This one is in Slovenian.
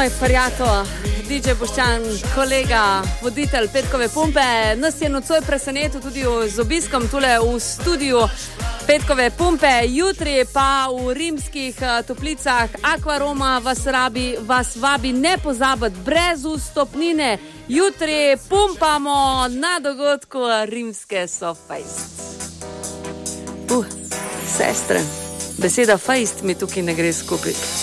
Moj prijatelj, DJ Boštjan, kolega, voditelj Petkove pumpe, nas je nocoj presenetil tudi z obiskom tule v studiu Petkove pumpe. Jutri pa v rimskih toplicah Aquaroma vas vabi ne pozabiti brez vstopnine. Jutri pumpamo na dogodku rimske so fejst. Sestre, beseda fejst mi tukaj ne gre skupaj.